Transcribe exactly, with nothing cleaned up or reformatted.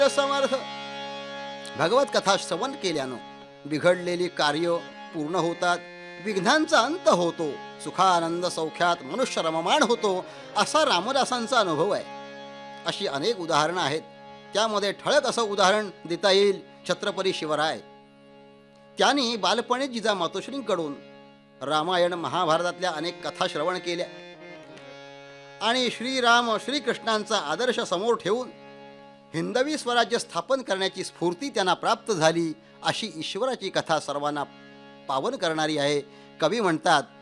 समर्थ. भगवत कथा श्रवण केल्यानं बिघडलेली कार्य पूर्ण होतात, विघ्नांचा अंत होतो, सुखानंद सौख्यात मनुष्य रममाण होतो, असा रामदासांचा अनुभव आहे. अशी अनेक उदाहरणं आहेत. त्यामध्ये ठळक असं उदाहरण देता येईल छत्रपती शिवराय. त्यांनी बालपणी जिजामातोश्रींकडून रामायण महाभारतातल्या अनेक कथा श्रवण केल्या आणि श्रीराम श्रीकृष्णांचा आदर्श समोर ठेवून हिंदवी स्वराज्य स्थापन करण्याची स्फूर्ती त्यांना प्राप्त झाली. अशी ईश्वराची कथा सर्वांना पावन करणारी आहे. कवी म्हणतात,